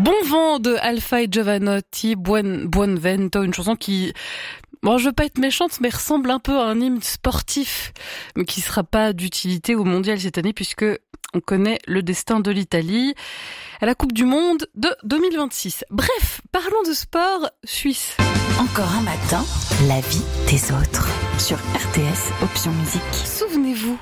Bon vent de Alpha et Jovanotti, Buon Vento, une chanson qui, bon, je veux pas être méchante, mais ressemble un peu à un hymne sportif, mais qui sera pas d'utilité au mondial cette année puisque on connaît le destin de l'Italie à la Coupe du Monde de 2026. Bref, parlons de sport suisse. Encore un matin, la vie des autres. Sur RTS Option Musique. Souvenez-vous.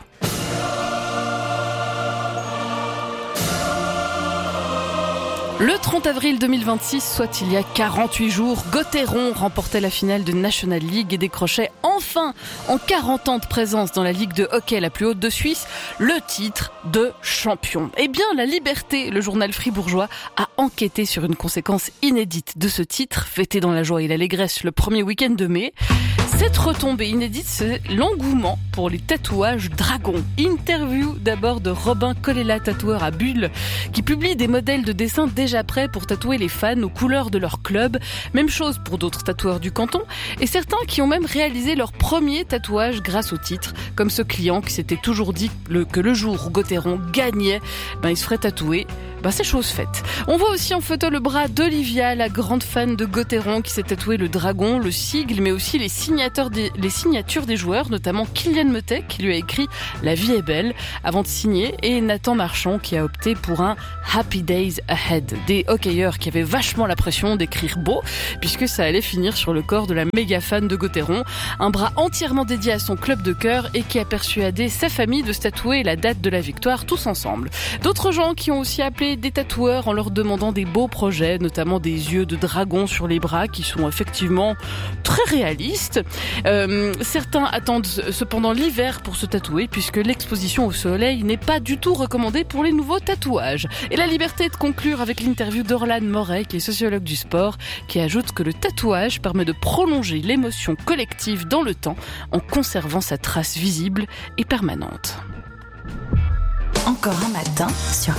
Le 30 avril 2026, soit il y a 48 jours, Gauthieron remportait la finale de National League et décrochait enfin, en 40 ans de présence dans la ligue de hockey la plus haute de Suisse, le titre de champion. Eh bien, La Liberté, le journal fribourgeois, a enquêté sur une conséquence inédite de ce titre, fêté dans la joie et l'allégresse le premier week-end de mai. Cette retombée inédite, c'est l'engouement pour les tatouages dragons. Interview d'abord de Robin Colella, tatoueur à Bulle, qui publie des modèles de dessin déjà prêts pour tatouer les fans aux couleurs de leur club. Même chose pour d'autres tatoueurs du canton, et certains qui ont même réalisé leur premier tatouage grâce au titre, comme ce client qui s'était toujours dit que le jour où Gauthieron gagnait, il se ferait tatouer. C'est chose faite. On voit aussi en photo le bras d'Olivia, la grande fan de Gauthieron, qui s'est tatoué le dragon, le sigle, mais aussi les signatures des joueurs, notamment Kylian Metet, qui lui a écrit « La vie est belle » avant de signer, et Nathan Marchand, qui a opté pour un « Happy Days Ahead ». Des hockeyeurs qui avaient vachement la pression d'écrire beau, puisque ça allait finir sur le corps de la méga fan de Gauthieron, un bras entièrement dédié à son club de cœur et qui a persuadé sa famille de se tatouer la date de la victoire tous ensemble. D'autres gens qui ont aussi appelé des tatoueurs en leur demandant des beaux projets, notamment des yeux de dragon sur les bras qui sont effectivement très réalistes. Certains attendent cependant l'hiver pour se tatouer puisque l'exposition au soleil n'est pas du tout recommandée pour les nouveaux tatouages. Et la liberté de conclure avec l'interview d'Orlan Moret, qui est sociologue du sport, qui ajoute que le tatouage permet de prolonger l'émotion collective dans le temps en conservant sa trace visible et permanente. Encore un matin sur